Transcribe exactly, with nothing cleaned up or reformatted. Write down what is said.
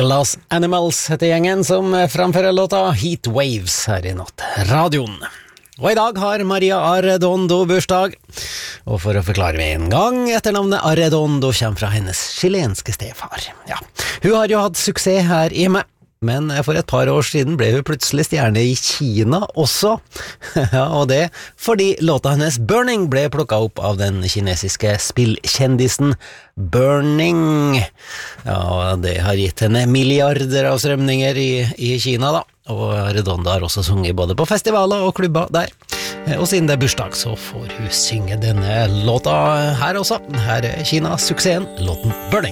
Glass Animals heter gjengen som framfører låta Heat Waves her i natt radioen. Og i dag har Maria Arredondo bursdag, og for å forklare med en gang, etternavnet Arredondo kommer fra hennes chilenske stefar. Ja, hun har jo hatt suksess her hjemme, men for et par år siden ble hun plutselig stjerne i Kina også. Ja, og det fordi låta hennes Burning ble plukket opp av den kinesiske spillkjendisen Burning. Ja, og det har gitt henne milliarder av strømninger i, i Kina da. Og Redondo har også sunget både på festivaler og klubber der. Og siden det er bursdag så får hun synge denne låta her også. Her er Kina-suksessen, låten Burning.